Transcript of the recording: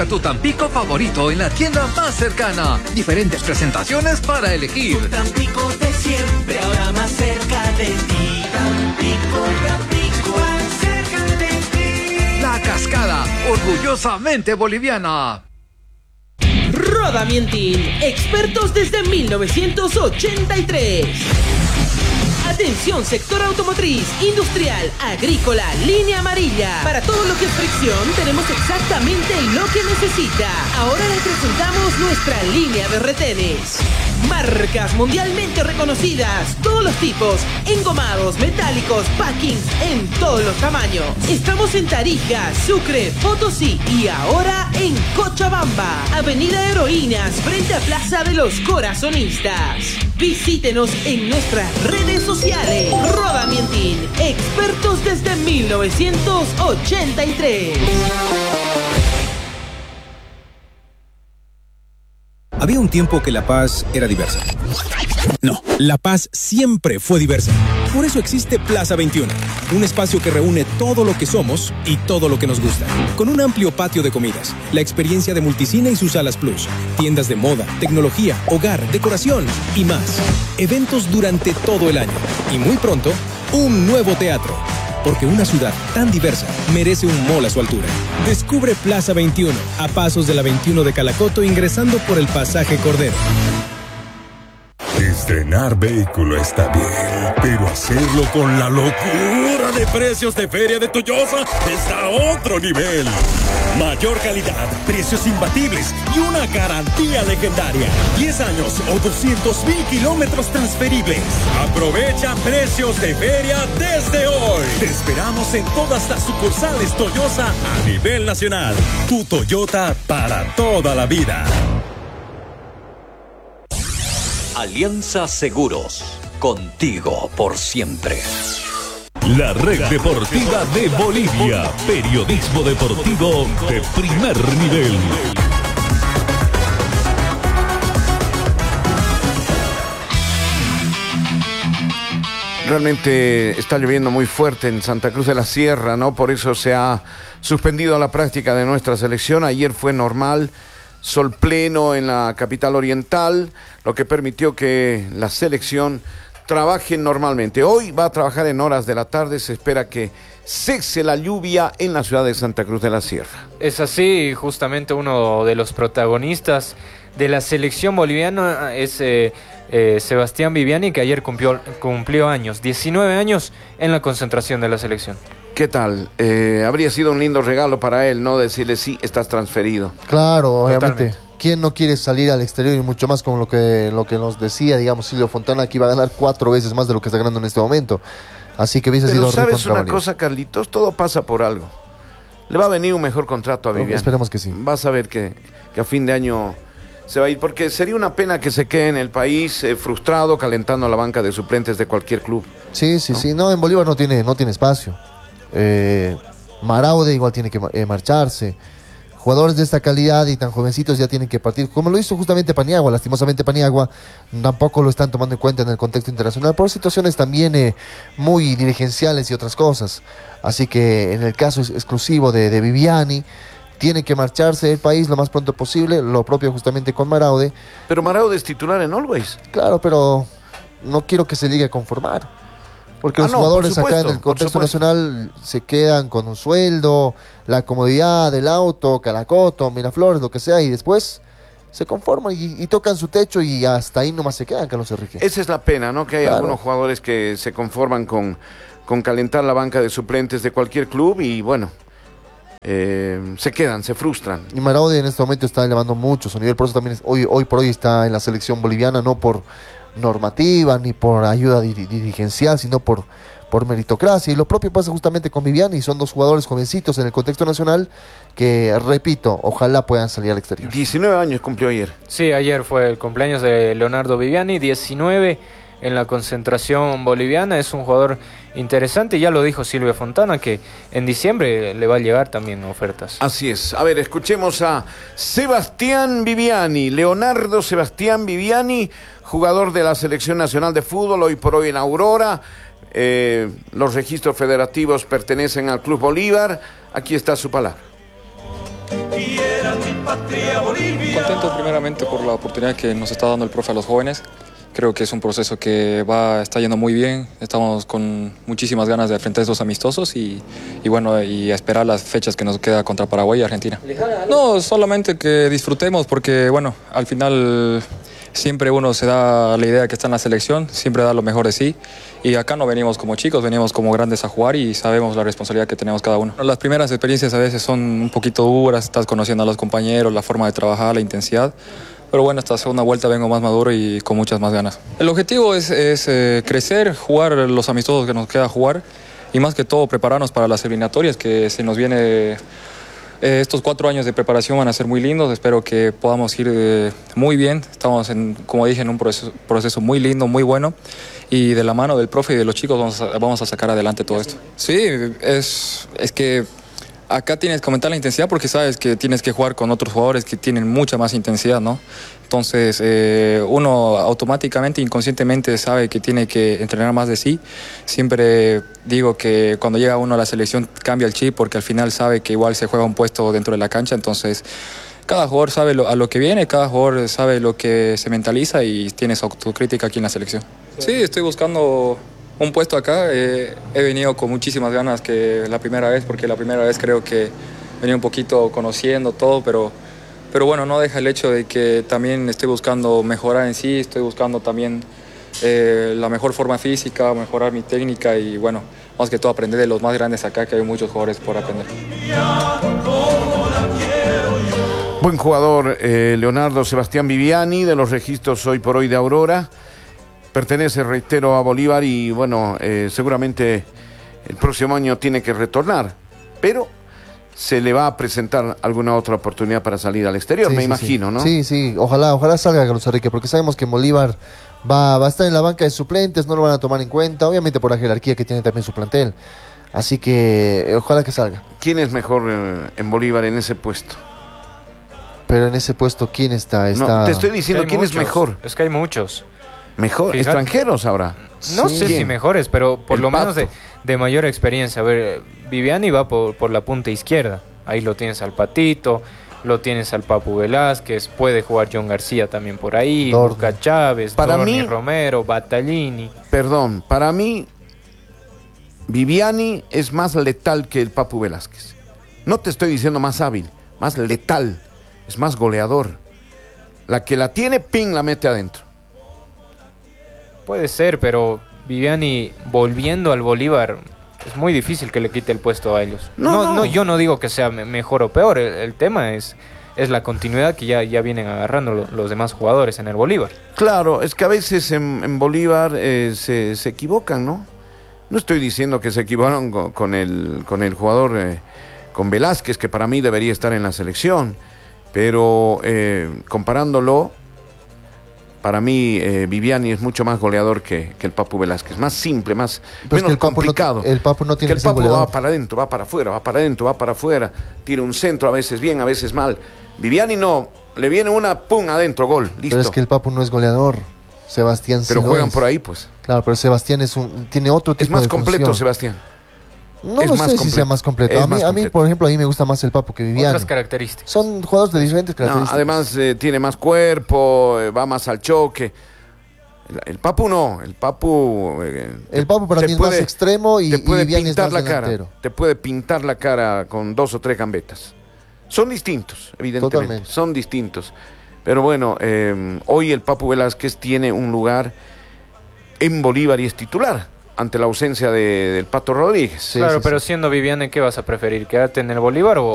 Busca tu Tampico favorito en la tienda más cercana. Diferentes presentaciones para elegir. Tu Tampico de siempre, ahora más cerca de ti. Tampico, Tampico, más cerca de ti. La Cascada, orgullosamente boliviana. Roda Mientin, expertos desde 1983. Atención, sector automotriz, industrial, agrícola, línea amarilla. Para todo lo que es fricción, tenemos exactamente lo que necesita. Ahora le presentamos nuestra línea de retenes. Marcas mundialmente reconocidas, todos los tipos, engomados, metálicos, packings, en todos los tamaños. Estamos en Tarija, Sucre, Potosí y ahora en Cochabamba. Avenida Heroínas, frente a Plaza de los Corazonistas. Visítenos en nuestras redes sociales. Roda Mientin, expertos desde 1983. Había un tiempo que La Paz era diversa. No, La Paz siempre fue diversa. Por eso existe Plaza 21, un espacio que reúne todo lo que somos y todo lo que nos gusta. Con un amplio patio de comidas, la experiencia de Multicine y sus salas Plus, tiendas de moda, tecnología, hogar, decoración y más. Eventos durante todo el año. Y muy pronto, un nuevo teatro. Porque una ciudad tan diversa merece un mall a su altura. Descubre Plaza 21, a pasos de la 21 de Calacoto, ingresando por el pasaje Cordero. Estrenar vehículo está bien, pero hacerlo con la locura de precios de Feria de Toyosa está a otro nivel. Mayor calidad, precios imbatibles y una garantía legendaria. 10 años o 200,000 kilómetros transferibles. Aprovecha precios de feria desde hoy. Te esperamos en todas las sucursales Toyosa a nivel nacional. Tu Toyota para toda la vida. Alianza Seguros, contigo por siempre. La Red Deportiva de Bolivia, periodismo deportivo de primer nivel. Realmente está lloviendo muy fuerte en Santa Cruz de la Sierra, ¿no? Por eso se ha suspendido la práctica de nuestra selección. Ayer fue normal. Sol pleno en la capital oriental, lo que permitió que la selección trabaje normalmente. Hoy va a trabajar en horas de la tarde, se espera que cese la lluvia en la ciudad de Santa Cruz de la Sierra. Es así, justamente uno de los protagonistas de la selección boliviana es Sebastián Viviani, que ayer cumplió años, 19 años en la concentración de la selección. ¿Qué tal? Habría sido un lindo regalo para él, ¿no? Decirle, sí, estás transferido. Claro, obviamente. ¿Quién no quiere salir al exterior? Y mucho más con lo que nos decía, digamos, Silvio Fontana, que iba a ganar 4 veces más de lo que está ganando en este momento. Así que hubiese sido recontra. Pero ¿sabes una cosa, Carlitos? Todo pasa por algo. Le va a venir un mejor contrato a Viviani. Esperemos que sí. Vas a ver que a fin de año se va a ir, porque sería una pena que se quede en el país frustrado, calentando la banca de suplentes de cualquier club. Sí, ¿no? Sí. No, en Bolívar no tiene espacio. Maraude igual tiene que marcharse. Jugadores de esta calidad y tan jovencitos ya tienen que partir, como lo hizo justamente Paniagua. Lastimosamente Paniagua tampoco lo están tomando en cuenta en el contexto internacional por situaciones también muy dirigenciales y otras cosas. Así que en el caso exclusivo de Viviani, tiene que marcharse del país lo más pronto posible. Lo propio justamente con Maraude. Pero Maraude es titular en Always. Claro, pero no quiero que se llegue a conformar. Porque los jugadores acá en el contexto nacional se quedan con un sueldo, la comodidad del auto, Calacoto, Miraflores, lo que sea, y después se conforman y tocan su techo y hasta ahí nomás se quedan, Carlos Enrique. Esa es la pena, ¿no? Que hay algunos jugadores que se conforman con calentar la banca de suplentes de cualquier club y bueno, se quedan, se frustran. Y Maraude en este momento está elevando mucho su nivel, por eso también hoy por hoy está en la selección boliviana, no por normativa ni por ayuda dirigencial, sino por meritocracia. Y lo propio pasa justamente con Viviani. Son 2 jugadores jovencitos en el contexto nacional que, repito, ojalá puedan salir al exterior. 19 años cumplió ayer. Sí, ayer fue el cumpleaños de Leonardo Viviani, 19 en la concentración boliviana. Es un jugador interesante, ya lo dijo Silvia Fontana, que en diciembre le va a llegar también ofertas. Así es. A ver, escuchemos a Sebastián Viviani, Leonardo Sebastián Viviani, jugador de la Selección Nacional de Fútbol, hoy por hoy en Aurora. Los registros federativos pertenecen al Club Bolívar. Aquí está su palabra. Yeah. Contento primeramente por la oportunidad que nos está dando el profe a los jóvenes. Creo que es un proceso que está yendo muy bien. Estamos con muchísimas ganas de enfrentar estos amistosos y bueno, y a esperar las fechas que nos queda contra Paraguay y Argentina. No, solamente que disfrutemos porque bueno, al final siempre uno se da la idea que está en la selección, siempre da lo mejor de sí. Y acá no venimos como chicos, venimos como grandes a jugar y sabemos la responsabilidad que tenemos cada uno. Las primeras experiencias a veces son un poquito duras, estás conociendo a los compañeros, la forma de trabajar, la intensidad. Pero bueno, esta segunda vuelta vengo más maduro y con muchas más ganas. El objetivo es crecer, jugar los amistosos que nos queda jugar y más que todo prepararnos para las eliminatorias que se nos viene. Estos 4 años de preparación van a ser muy lindos, espero que podamos ir muy bien. Estamos, como dije, en un proceso muy lindo, muy bueno y de la mano del profe y de los chicos vamos a sacar adelante todo esto. Sí, es que acá tienes que aumentar la intensidad porque sabes que tienes que jugar con otros jugadores que tienen mucha más intensidad, ¿no? Entonces uno automáticamente, inconscientemente sabe que tiene que entrenar más de sí. Siempre digo que cuando llega uno a la selección cambia el chip porque al final sabe que igual se juega un puesto dentro de la cancha. Entonces cada jugador sabe a lo que viene, cada jugador sabe lo que se mentaliza y tiene su autocrítica aquí en la selección. Sí, estoy buscando un puesto acá. He venido con muchísimas ganas que la primera vez, porque la primera vez creo que venía un poquito conociendo todo, pero bueno, no deja el hecho de que también estoy buscando mejorar en sí, estoy buscando también la mejor forma física, mejorar mi técnica y bueno, más que todo aprender de los más grandes acá, que hay muchos jugadores por aprender. Buen jugador, Leonardo Sebastián Viviani, de los registros hoy por hoy de Aurora. Pertenece, reitero, a Bolívar y bueno, seguramente el próximo año tiene que retornar, pero se le va a presentar alguna otra oportunidad para salir al exterior, me imagino, ¿no? Sí, ojalá salga Carlos Enrique, porque sabemos que en Bolívar va a estar en la banca de suplentes, no lo van a tomar en cuenta, obviamente por la jerarquía que tiene también su plantel, así que ojalá que salga. ¿Quién es mejor en Bolívar en ese puesto? Pero en ese puesto, ¿quién está? No, te estoy diciendo quién es mejor. Es que hay muchos. ¿Mejor? Fíjate. ¿Extranjeros ahora? No sé si mejores, pero por lo menos de mayor experiencia. A ver, Viviani va por la punta izquierda. Ahí lo tienes al Patito, lo tienes al Papu Velázquez, puede jugar John García también por ahí, Luca Chávez, Dorni Romero, Battaglini. Perdón, para mí Viviani es más letal que el Papu Velázquez. No te estoy diciendo más hábil, más letal, es más goleador. La que la tiene, ping, la mete adentro. Puede ser, pero Viviani volviendo al Bolívar es muy difícil que le quite el puesto a ellos. No, yo no digo que sea mejor o peor, el tema es la continuidad que ya vienen agarrando los demás jugadores en el Bolívar. Claro, es que a veces en Bolívar se equivocan, ¿no? No estoy diciendo que se equivocaron con el jugador, con Velázquez, que para mí debería estar en la selección, pero comparándolo, para mí Viviani es mucho más goleador que el Papu Velázquez, más simple, menos complicado. El Papu no tiene que el Papu va para adentro, va para afuera, va para adentro, va para afuera, tira un centro, a veces bien, a veces mal. Viviani no, le viene una, pum, adentro, gol, listo. Pero es que el Papu no es goleador, Sebastián. Pero juegan por ahí, pues. Claro, pero Sebastián tiene otro tipo de Es más completo, función. Sebastián. No lo sé si sea más completo. A mí, por ejemplo, me gusta más el Papu que Viviani. Otras características. Son jugadores de diferentes características. No, además tiene más cuerpo, va más al choque. El Papu no, el Papu para mí es más extremo y Viviani es más delantero. Te puede pintar la cara con 2 o 3 gambetas. Son distintos, evidentemente. Totalmente. Son distintos. Pero bueno, hoy el Papu Velázquez tiene un lugar en Bolívar y es titular ante la ausencia del Pato Rodríguez. Claro, pero siendo Viviani, ¿qué vas a preferir? ¿Quedarte en el Bolívar o